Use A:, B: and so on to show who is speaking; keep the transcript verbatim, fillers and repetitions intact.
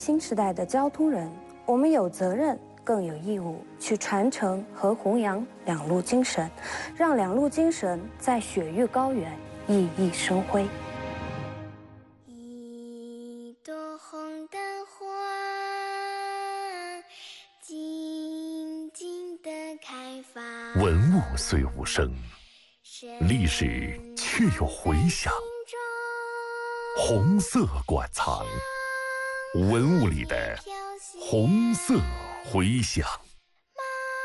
A: 新时代的交通人，我们有责任，更有义务去传承和弘扬两路精神，让两路精神在雪域高原熠熠生辉。
B: 一朵红的花，静静地开放。
C: 文物虽无声，历史却有回响。红色馆藏，文物里的红色回响。